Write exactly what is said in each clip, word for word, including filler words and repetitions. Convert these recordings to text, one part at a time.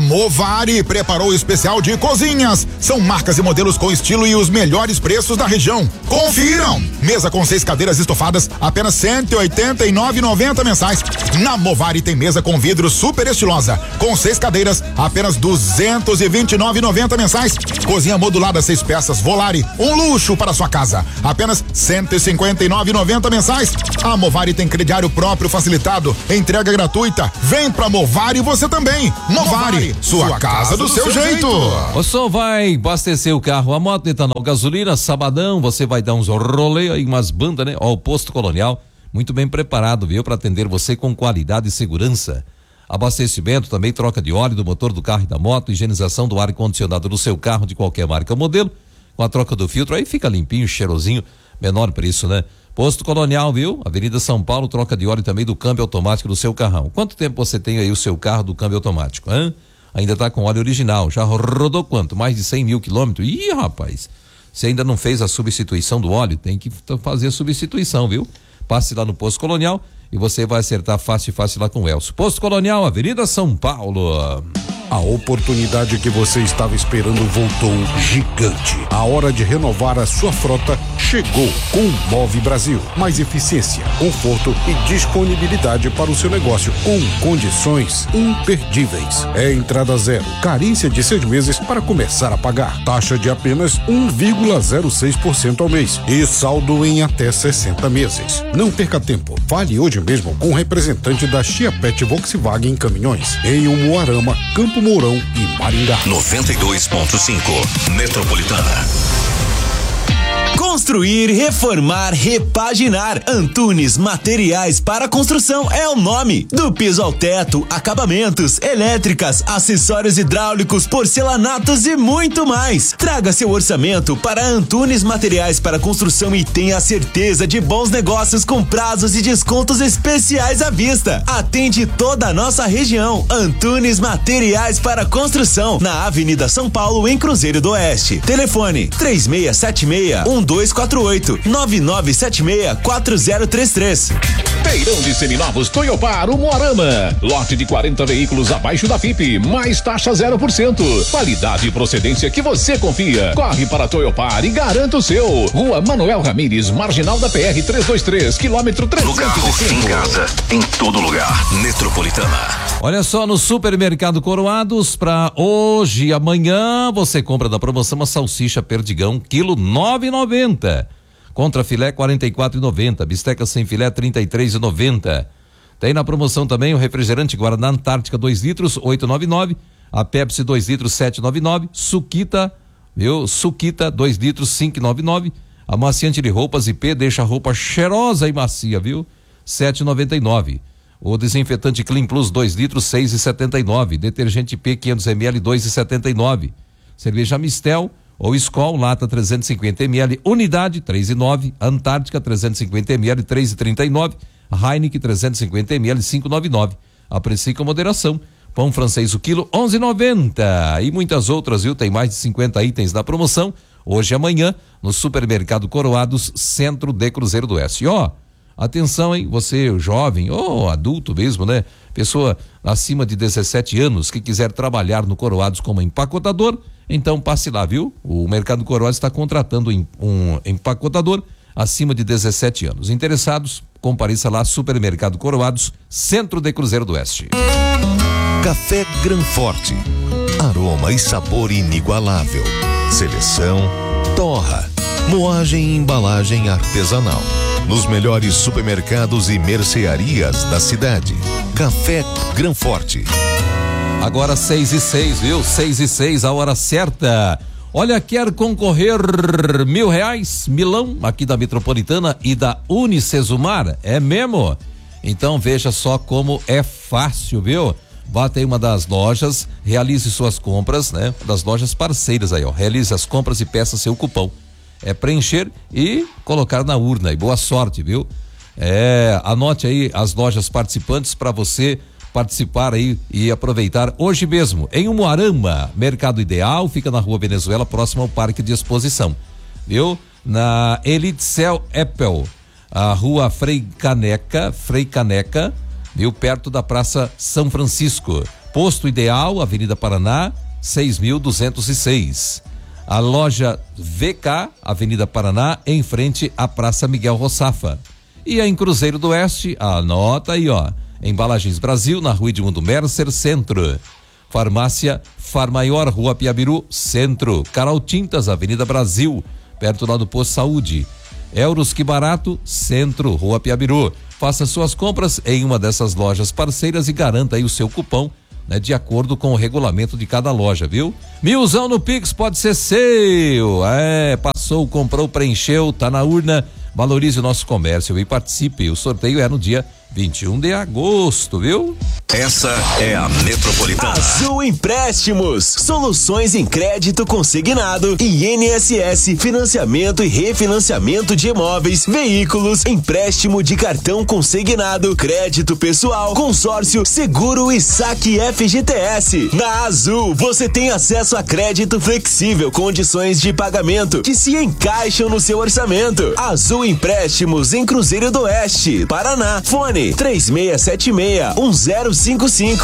Movari preparou o especial de cozinhas. São marcas e modelos com estilo e os melhores preços da região. Confiram! Mesa com seis cadeiras estofadas, apenas cento e oitenta e nove reais e noventa centavos mensais. Na Movari tem mesa com vidro super estilosa, com seis cadeiras, apenas duzentos e vinte e nove reais e noventa centavos mensais. Cozinha modulada seis peças Volare, um luxo para sua casa, apenas cento e cinquenta e nove reais e noventa centavos mensais. A Movari tem crediário próprio facilitado, entrega gratuita. Vem pra Movari você também. Movari, sua, sua casa, casa do, do seu, seu jeito. jeito. O senhor vai abastecer o carro a moto, etanol, gasolina, sabadão, você vai dar uns rolê aí, umas bandas, né? Ó, o Posto Colonial, muito bem preparado, viu? Para atender você com qualidade e segurança. Abastecimento, também troca de óleo do motor do carro e da moto, higienização do ar-condicionado do seu carro de qualquer marca ou modelo, com a troca do filtro, aí fica limpinho, cheirosinho, menor preço, né? Posto Colonial, viu? Avenida São Paulo, troca de óleo também do câmbio automático do seu carrão. Quanto tempo você tem aí o seu carro do câmbio automático, hein? Ainda tá com óleo original, já rodou quanto? Mais de cem mil quilômetros? Ih, rapaz, você ainda não fez a substituição do óleo, tem que fazer a substituição, viu? Passe lá no Posto Colonial e você vai acertar fácil, fácil lá com o Elcio. Posto Colonial, Avenida São Paulo. A oportunidade que você estava esperando voltou gigante. A hora de renovar a sua frota chegou com o Move Brasil. Mais eficiência, conforto e disponibilidade para o seu negócio com condições imperdíveis. É entrada zero, carência de seis meses para começar a pagar. Taxa de apenas um vírgula zero seis por cento ao mês e saldo em até sessenta meses. Não perca tempo. Fale hoje mesmo com o representante da Chiapete Volkswagen Caminhões em Umuarama, Campo Mourão e Maringá. noventa e dois ponto cinco Metropolitana. Construir, reformar, repaginar. Antunes Materiais para Construção é o nome. Do piso ao teto, acabamentos, elétricas, acessórios hidráulicos, porcelanatos e muito mais. Traga seu orçamento para Antunes Materiais para Construção e tenha a certeza de bons negócios com prazos e descontos especiais à vista. Atende toda a nossa região. Antunes Materiais para Construção, na Avenida São Paulo, em Cruzeiro do Oeste. Telefone três seis sete seis, um dois quatro oito, nove nove sete seis, quatro zero três três. Feirão de seminovos Toyopar Umuarama. Lote de quarenta veículos abaixo da F I P, mais taxa zero por cento. Qualidade e procedência que você confia. Corre para Toyopar e garanta o seu. Rua Manuel Ramires, marginal da P R trezentos e vinte e três, quilômetro trezentos e cinco. No carro, em casa, em todo lugar. Metropolitana. Olha só, no Supermercado Coroados, para hoje e amanhã, você compra da promoção uma salsicha perdigão, quilo nove reais e noventa centavos. Contra filé quarenta e quatro reais e noventa centavos, bisteca sem filé trinta e três reais e noventa centavos. Tem na promoção também o refrigerante Guaraná Antártica dois litros, oito reais e noventa e nove centavos, a Pepsi dois litros, sete reais e noventa e nove centavos, Suquita, viu? Suquita dois litros, cinco reais e noventa e nove centavos, amaciante de roupas I P deixa a roupa cheirosa e macia, viu? sete reais e noventa e nove centavos. O desinfetante Clean Plus dois litros, seis reais e setenta e nove centavos, detergente P quinhentos mililitros, dois reais e setenta e nove centavos. Cerveja Mistel ou Skol, lata trezentos e cinquenta mililitros, unidade três reais e nove centavos, Antártica trezentos e cinquenta mililitros, três reais e trinta e nove centavos, Heineken trezentos e cinquenta mililitros, cinco reais e noventa e nove centavos. Aprecie com moderação. Pão francês o quilo onze reais e noventa centavos. E muitas outras, viu? Tem mais de cinquenta itens na promoção, hoje e amanhã, no Supermercado Coroados, centro de Cruzeiro do Oeste. E ó, atenção, hein? Você jovem ou adulto mesmo, né? Pessoa acima de dezessete anos que quiser trabalhar no Coroados como empacotador, então passe lá, viu? O Mercado Coroados está contratando um empacotador acima de dezessete anos. Interessados, compareça lá, Supermercado Coroados, centro de Cruzeiro do Oeste. Café Granforte. Aroma e sabor inigualável. Seleção, torra, moagem e embalagem artesanal. Nos melhores supermercados e mercearias da cidade. Café Granforte. Agora seis e seis, viu? Seis e seis, a hora certa. Olha, quer concorrer mil reais, milão, aqui da Metropolitana e da Unicesumar? É mesmo? Então veja só como é fácil, viu? Vá até uma das lojas, realize suas compras, né? Das lojas parceiras aí, ó. Realize as compras e peça seu cupom. É preencher e colocar na urna. E boa sorte, viu? É, anote aí as lojas participantes para você participar aí e aproveitar hoje mesmo em Umuarama. Mercado Ideal fica na Rua Venezuela, próximo ao Parque de Exposição, viu? Na Elitcel Apple, a Rua Frei Caneca, Frei Caneca, viu? Perto da Praça São Francisco. Posto Ideal, Avenida Paraná, seis mil duzentos e seis. A loja V K, Avenida Paraná, em frente à Praça Miguel Roçafa. E a em Cruzeiro do Oeste, anota aí, ó, Embalagens Brasil, na Rua Edmundo Mercer, Centro. Farmácia Farmaior, Rua Piabiru, Centro. Carol Tintas, Avenida Brasil, perto lá do Posto Saúde. Euros Que Barato, Centro, Rua Piabiru. Faça suas compras em uma dessas lojas parceiras e garanta aí o seu cupom, né, de acordo com o regulamento de cada loja, viu? Milzão no Pix pode ser seu. É, passou, comprou, preencheu, tá na urna. Valorize o nosso comércio e participe. O sorteio é no dia vinte e um de agosto, viu? Essa é a Metropolitana. Azul Empréstimos, soluções em crédito consignado e I N S S, financiamento e refinanciamento de imóveis, veículos, empréstimo de cartão consignado, crédito pessoal, consórcio, seguro e saque F G T S. Na Azul, você tem acesso a crédito flexível, condições de pagamento que se encaixam no seu orçamento. Azul Empréstimos em Cruzeiro do Oeste, Paraná. Fone três seis sete seis um zero cinco cinco.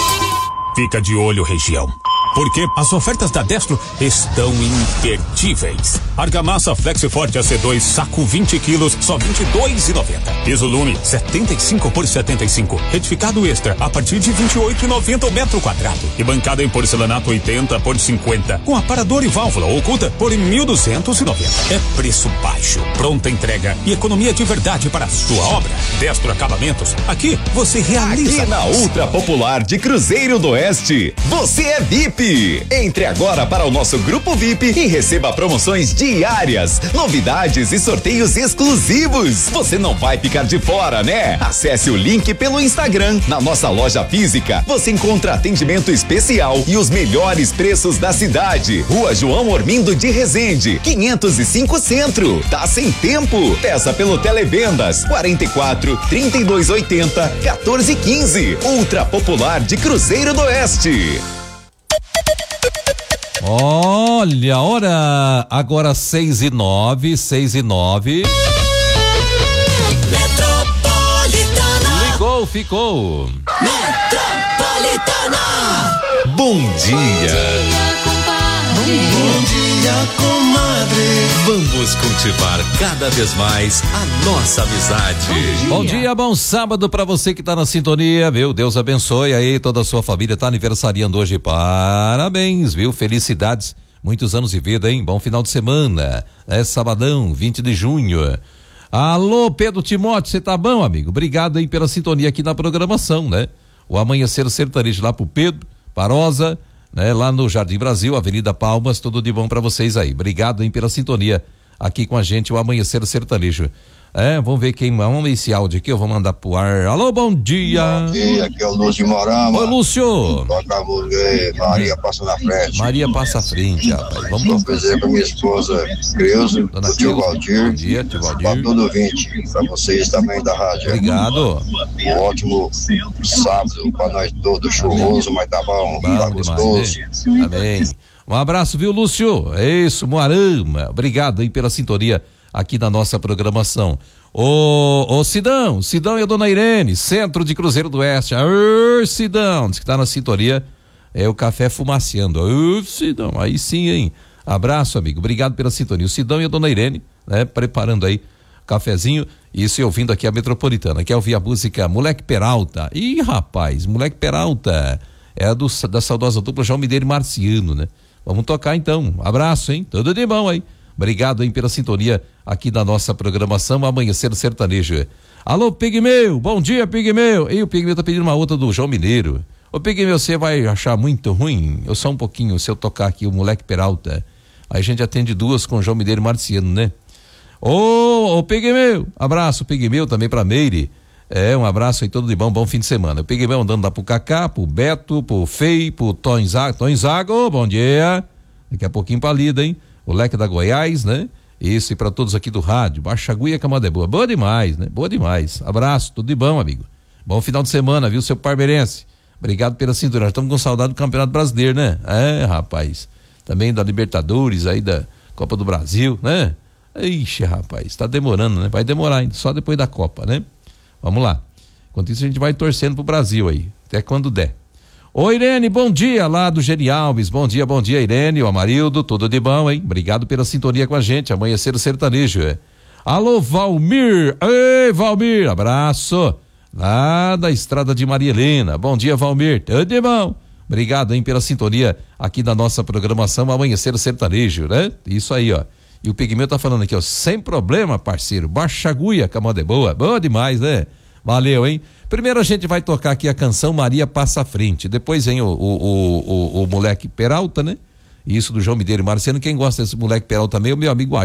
Fica de olho, região, porque as ofertas da Destro estão imperdíveis. Argamassa Flexiforte A C dois, saco vinte quilos, só vinte e dois reais e noventa centavos. Piso Lume, setenta e cinco por setenta e cinco. Retificado extra, a partir de vinte e oito reais e noventa centavos o metro quadrado. E bancada em porcelanato oitenta por cinquenta, com aparador e válvula oculta por mil duzentos e noventa. É preço baixo, pronta entrega e economia de verdade para a sua obra. Destro Acabamentos, aqui você realiza. Aqui na Ultra Popular de Cruzeiro do Oeste, você é V I P. Entre agora para o nosso grupo V I P e receba promoções diárias, novidades e sorteios exclusivos. Você não vai ficar de fora, né? Acesse o link pelo Instagram. Na nossa loja física, você encontra atendimento especial e os melhores preços da cidade. Rua João Ormindo de Resende, quinhentos e cinco Centro. Tá sem tempo? Peça pelo Televendas quarenta e quatro, trinta e dois oitenta, quatorze quinze. Ultra Popular de Cruzeiro do Oeste. Olha a hora, agora seis e nove, seis e nove. Metropolitana. Ligou, ficou. Metropolitana. Bom dia. Bom dia, comadre. Vamos cultivar cada vez mais a nossa amizade. Bom dia, bom sábado pra você que tá na sintonia, viu? Deus abençoe aí, toda a sua família tá aniversariando hoje. Parabéns, viu? Felicidades, muitos anos de vida, hein? Bom final de semana. É sabadão, vinte de junho. Alô, Pedro Timóteo, você tá bom, amigo? Obrigado aí pela sintonia aqui na programação, né? O Amanhecer Sertanejo lá pro Pedro, Parosa, né? Lá no Jardim Brasil, Avenida Palmas, tudo de bom pra vocês aí. Obrigado aí pela sintonia aqui com a gente, o Amanhecer Sertanejo. É, vamos ver quem, vamos ver esse áudio aqui, eu vou mandar pro ar. Alô, bom dia. Bom dia, aqui é o Lúcio de Morama. Oi, Lúcio. Toca a música aí, Maria Passa na Frente. Maria Passa à Frente, rapaz. Vamos um prazer pra minha esposa, Creuza, Dona do tio Valdir. Bom dia, tio Valdir. Pra todo ouvinte, pra vocês também da rádio. Obrigado. Um ótimo sábado pra nós todos, chuvoso, mas tá bom, tá gostoso. Né? Amém. Um abraço, viu, Lúcio? É isso, Moarama. Obrigado aí pela sintonia aqui na nossa programação. Ô, ô Sidão, Sidão e a dona Irene, Centro de Cruzeiro do Oeste. Ô, Sidão, diz que tá na sintonia, é o café fumaciando. Ô, Sidão, aí sim, hein? Abraço, amigo, obrigado pela sintonia. O Sidão e a dona Irene, né? Preparando aí cafezinho, isso e ouvindo aqui a Metropolitana. Quer ouvir a música Moleque Peralta? Ih, rapaz, Moleque Peralta é a do, da saudosa dupla João Mineiro e Marciano, né? Vamos tocar então, abraço, hein? Tudo de bom aí. Obrigado aí pela sintonia aqui na nossa programação Amanhecer Sertanejo. Alô, Pigmeu, bom dia, Pigmeu. E o Pigmeu tá pedindo uma outra do João Mineiro. Ô, Pigmeu, você vai achar muito ruim? Eu só um pouquinho, se eu tocar aqui o Moleque Peralta. Aí a gente atende duas com João Mineiro e Marciano, né? Ô, ô, Pigmeu, abraço, Pigmeu, também pra Meire. É, um abraço aí, todo de bom, bom fim de semana. O Pigmeu andando lá pro Cacá, pro Beto, pro Fei, pro Tonzago. Tonzago, bom dia. Daqui a pouquinho pra Lida, hein? O Leque da Goiás, né? Isso, e para todos aqui do rádio, Baixaguia, Camada é boa, boa demais, né? Boa demais, abraço, tudo de bom, amigo. Bom final de semana, viu, seu parmeirense? Obrigado pela sintonia, estamos com saudade do Campeonato Brasileiro, né? É, rapaz, também da Libertadores, aí da Copa do Brasil, né? Ixi, rapaz, tá demorando, né? Vai demorar ainda, só depois da Copa, né? Vamos lá, enquanto isso a gente vai torcendo pro Brasil aí, até quando der. Ô Irene, bom dia, lá do Geni Alves, bom dia, bom dia Irene, o Amarildo, tudo de bom, hein? Obrigado pela sintonia com a gente, Amanhecer Sertanejo. Alô Valmir, ei Valmir, abraço, lá da estrada de Maria Helena, bom dia Valmir, tudo de bom? Obrigado, hein, pela sintonia aqui da nossa programação Amanhecer Sertanejo, né? Isso aí, ó. E o Pigmeu tá falando aqui, ó, sem problema, parceiro, baixa agulha, que a moda é boa, boa demais, né? Valeu, hein? Primeiro a gente vai tocar aqui a canção Maria Passa à Frente, depois vem o, o, o, o, o moleque Peralta, né? Isso do João Mineiro e Marciano, quem gosta desse moleque Peralta também, o meu amigo